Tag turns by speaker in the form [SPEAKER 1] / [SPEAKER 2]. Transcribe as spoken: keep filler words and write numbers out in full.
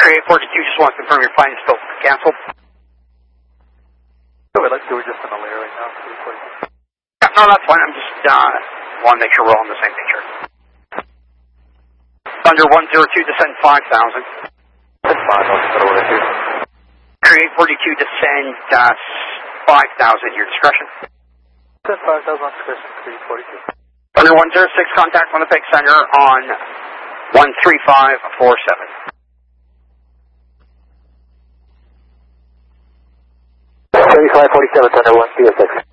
[SPEAKER 1] Create forty-two, just want to confirm your flight is still canceled.
[SPEAKER 2] So we'd like to, we're just in the layer right now, three forty-two.
[SPEAKER 1] Yeah, no, that's fine. I'm just, uh, want to make sure we're all on the same page here. Thunder one zero two, descend five thousand.
[SPEAKER 2] That's fine, I'll just order two.
[SPEAKER 1] Create forty-two, descend, uh, five thousand, your discretion.
[SPEAKER 2] Descend five thousand on discretion, three forty-two.
[SPEAKER 1] Thunder one zero six, contact Winnipeg Center on one three five four seven.
[SPEAKER 2] thirty-five forty-seven, Thunder one zero six.